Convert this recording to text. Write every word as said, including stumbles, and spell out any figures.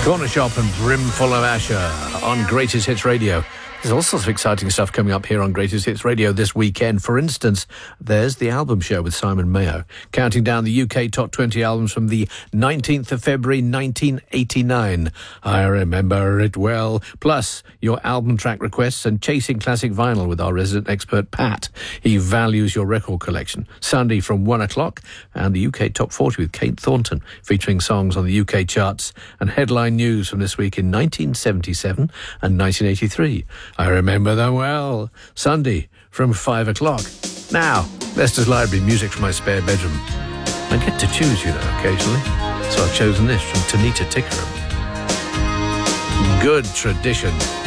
Corner Shop and Brimful of Asher on Greatest Hits Radio. There's all sorts of exciting stuff coming up here on Greatest Hits Radio this weekend. For instance, there's the album show with Simon Mayo, counting down the U K top twenty albums from the nineteenth of February nineteen eighty-nine. I remember it well. Plus, your album track requests and chasing classic vinyl with our resident expert, Pat. He values your record collection. Sunday from one o'clock, and the U K top forty with Kate Thornton, featuring songs on the U K charts and headline news from this week in nineteen seventy-seven and nineteen eighty-three. I remember them well. Sunday from five o'clock. Now, Leicester's Library, music from my spare bedroom. I get to choose, you know, occasionally. So I've chosen this from Tanita Tikaram. Good tradition.